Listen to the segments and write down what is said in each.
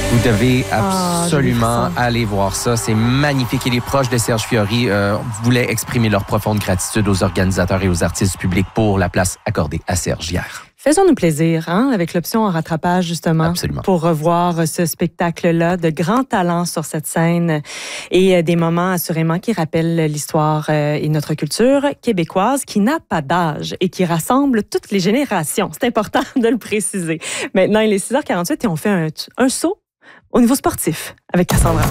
Vous devez absolument aller voir ça. C'est magnifique. Et les proches de Serge Fiori voulaient exprimer leur profonde gratitude aux organisateurs et aux artistes publics pour la place accordée à Serge hier. Faisons-nous plaisir, avec l'option en rattrapage, justement, Absolument. pour revoir ce spectacle-là, de grands talents sur cette scène et des moments, assurément, qui rappellent l'histoire et notre culture québécoise qui n'a pas d'âge et qui rassemble toutes les générations. C'est important de le préciser. Maintenant, il est 6h48 et on fait un saut au niveau sportif avec Cassandra.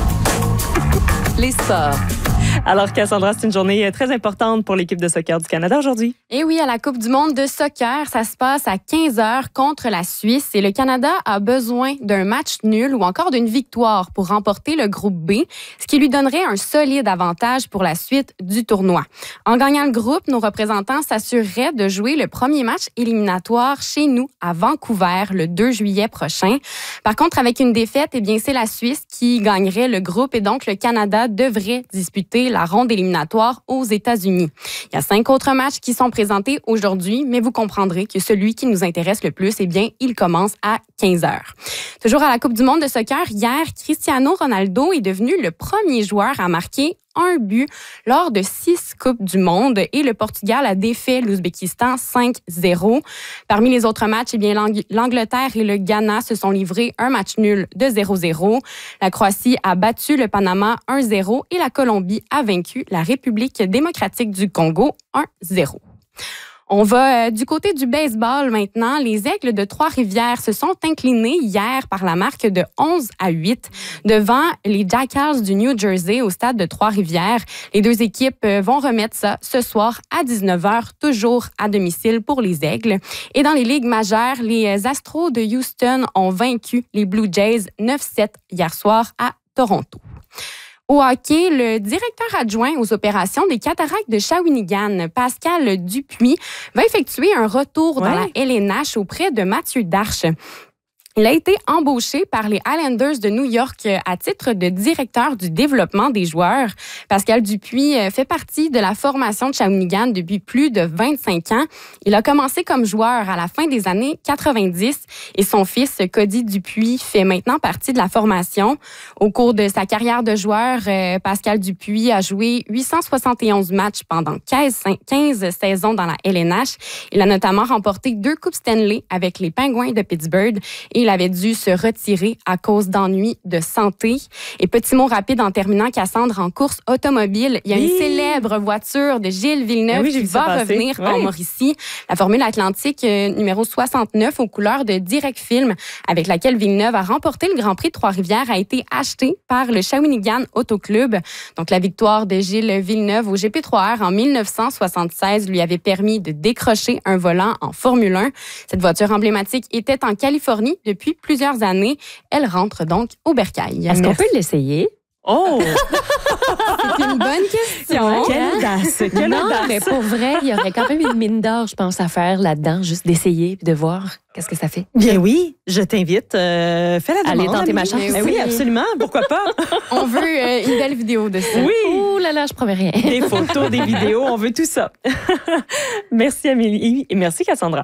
Les sports. Alors, Cassandra, c'est une journée très importante pour l'équipe de soccer du Canada aujourd'hui. Et oui, à la Coupe du monde de soccer, ça se passe à 15h contre la Suisse et le Canada a besoin d'un match nul ou encore d'une victoire pour remporter le groupe B, ce qui lui donnerait un solide avantage pour la suite du tournoi. En gagnant le groupe, nos représentants s'assureraient de jouer le premier match éliminatoire chez nous à Vancouver le 2 juillet prochain. Par contre, avec une défaite, c'est la Suisse qui gagnerait le groupe et donc le Canada devrait disputer la ronde éliminatoire aux États-Unis. Il y a 5 autres matchs qui sont présentés aujourd'hui, mais vous comprendrez que celui qui nous intéresse le plus, il commence à 15h. Toujours à la Coupe du monde de soccer, hier, Cristiano Ronaldo est devenu le premier joueur à marquer un but lors de 6 Coupes du monde et le Portugal a défait l'Ouzbékistan 5-0. Parmi les autres matchs, l'Angleterre et le Ghana se sont livrés un match nul de 0-0. La Croatie a battu le Panama 1-0 et la Colombie a vaincu la République démocratique du Congo 1-0. On va du côté du baseball maintenant. Les Aigles de Trois-Rivières se sont inclinés hier par la marque de 11-8 devant les Jackals du New Jersey au stade de Trois-Rivières. Les deux équipes vont remettre ça ce soir à 19h, toujours à domicile pour les Aigles. Et dans les ligues majeures, les Astros de Houston ont vaincu les Blue Jays 9-7 hier soir à Toronto. Au hockey, le directeur adjoint aux opérations des Cataractes de Shawinigan, Pascal Dupuis, va effectuer un retour dans la LNH auprès de Mathieu Darche. Il a été embauché par les Islanders de New York à titre de directeur du développement des joueurs. Pascal Dupuis fait partie de la formation de Shawinigan depuis plus de 25 ans. Il a commencé comme joueur à la fin des années 90 et son fils, Cody Dupuis, fait maintenant partie de la formation. Au cours de sa carrière de joueur, Pascal Dupuis a joué 871 matchs pendant 15 saisons dans la LNH. Il a notamment remporté 2 Coupes Stanley avec les Penguins de Pittsburgh et il avait dû se retirer à cause d'ennuis de santé. Et petit mot rapide en terminant, Cassandre, en course automobile, il y a une célèbre voiture de Gilles Villeneuve qui va revenir en Mauricie. La Formule Atlantique numéro 69 aux couleurs de Direct Film, avec laquelle Villeneuve a remporté le Grand Prix de Trois-Rivières, a été achetée par le Shawinigan Auto Club. Donc la victoire de Gilles Villeneuve au GP3R en 1976 lui avait permis de décrocher un volant en Formule 1. Cette voiture emblématique était en Californie depuis plusieurs années. Elle rentre donc au bercail. Est-ce qu'on peut l'essayer? Oh! C'est une bonne question. Quelle audace! Quelle Non, audace. mais pour vrai, il y aurait quand même une mine d'or, je pense, à faire là-dedans, juste d'essayer et de voir qu'est-ce que ça fait. Bien oui, je t'invite. Fais la demande. Allez tenter ma chance. Oui, absolument. Pourquoi pas? On veut une belle vidéo de ça. Oui! Ouh là là, je promets rien. Des photos, des vidéos, on veut tout ça. Merci Amélie et merci Cassandra.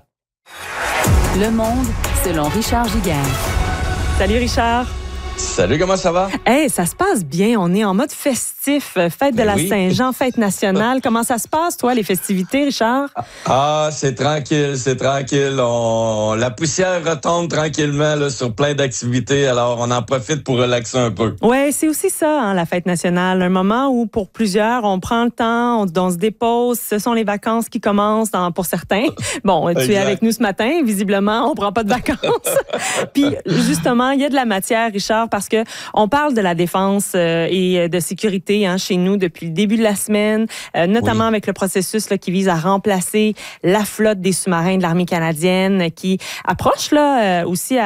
Le monde selon Richard Giguère. Salut Richard. Salut, comment ça va? Hey, ça se passe bien. On est en mode festif. Fête de la Saint-Jean, fête nationale. Comment ça se passe, toi, les festivités, Richard? Ah, c'est tranquille, c'est tranquille. La poussière retombe tranquillement là, sur plein d'activités, alors on en profite pour relaxer un peu. Oui, c'est aussi ça, la fête nationale. Un moment où, pour plusieurs, on prend le temps, on se dépose. Ce sont les vacances qui commencent pour certains. Bon, tu es avec nous ce matin. Visiblement, on prend pas de vacances. Puis, justement, il y a de la matière, Richard, parce que on parle de la défense et de sécurité chez nous depuis le début de la semaine, notamment avec le processus qui vise à remplacer la flotte des sous-marins de l'armée canadienne qui approche aussi